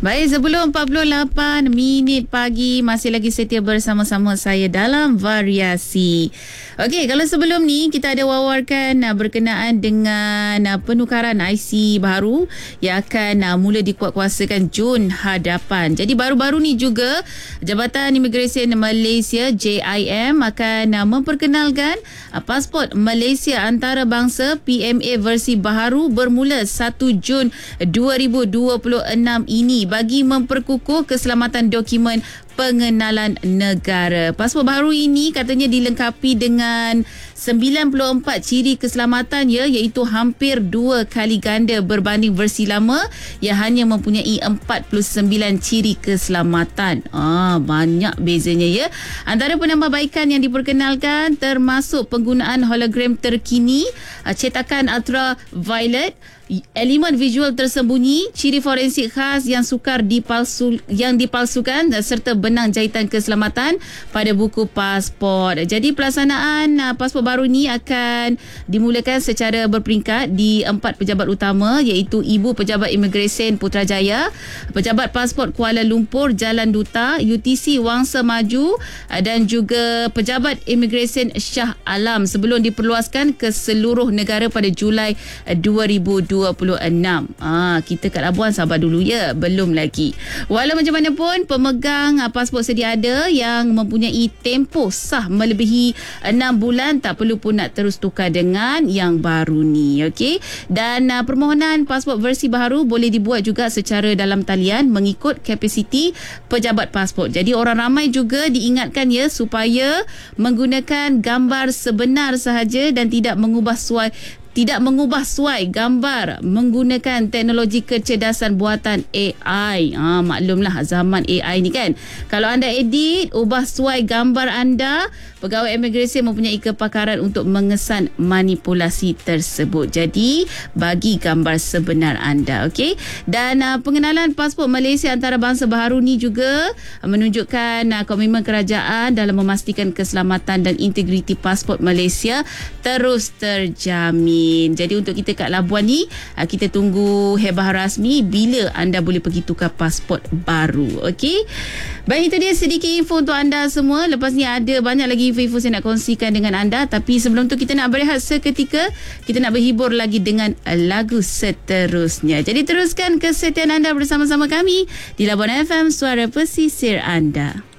Baik, sebelum 48 minit pagi, masih lagi setia bersama-sama saya dalam Variasi. Okey, kalau sebelum ni kita ada wawarkan berkenaan dengan penukaran IC baru yang akan mula dikuatkuasakan Jun hadapan. Jadi baru-baru ni juga Jabatan Imigresen Malaysia JIM akan memperkenalkan pasport Malaysia antarabangsa PMA versi baharu bermula 1 Jun 2026 ini bagi memperkukuh keselamatan dokumen pengenalan negara. Pasport baru ini katanya dilengkapi dengan 94 ciri keselamatan iaitu hampir 2 kali ganda berbanding versi lama yang hanya mempunyai 49 ciri keselamatan. Banyak bezanya ya. Antara penambahbaikan yang diperkenalkan termasuk penggunaan hologram terkini, cetakan ultraviolet, elemen visual tersembunyi, ciri forensik khas yang sukar dipalsukan serta benang jahitan keselamatan pada buku pasport. Jadi pelaksanaan pasport baru ni akan dimulakan secara berperingkat di 4 pejabat utama iaitu Ibu Pejabat Imigresen Putrajaya, Pejabat Pasport Kuala Lumpur Jalan Duta, UTC Wangsa Maju dan juga Pejabat Imigresen Shah Alam sebelum diperluaskan ke seluruh negara pada Julai 2026. Kita kat Labuan sabar dulu ya, belum lagi. Walau macam mana pun pemegang pasport sedia ada yang mempunyai tempoh sah melebihi 6 bulan tak perlu pun nak terus tukar dengan yang baru ni. Okey, dan permohonan pasport versi baru boleh dibuat juga secara dalam talian mengikut kapasiti pejabat pasport. Jadi orang ramai juga diingatkan ya supaya menggunakan gambar sebenar sahaja dan tidak mengubah suai gambar menggunakan teknologi kecerdasan buatan AI. Maklumlah zaman AI ni kan. Kalau anda edit, ubah suai gambar anda, pegawai imigresen mempunyai kepakaran untuk mengesan manipulasi tersebut. Jadi, bagi gambar sebenar anda. Okey? Dan pengenalan pasport Malaysia antarabangsa baharu ni juga menunjukkan komitmen kerajaan dalam memastikan keselamatan dan integriti pasport Malaysia terus terjamin. Jadi untuk kita kat Labuan ni, kita tunggu hebah rasmi bila anda boleh pergi tukar pasport baru. Okey? Baik, itu dia sedikit info untuk anda semua. Lepas ni ada banyak lagi info-info saya nak kongsikan dengan anda. Tapi sebelum tu kita nak berehat seketika. Kita nak berhibur lagi dengan lagu seterusnya. Jadi teruskan kesetiaan anda bersama-sama kami di Labuan FM, suara pesisir anda.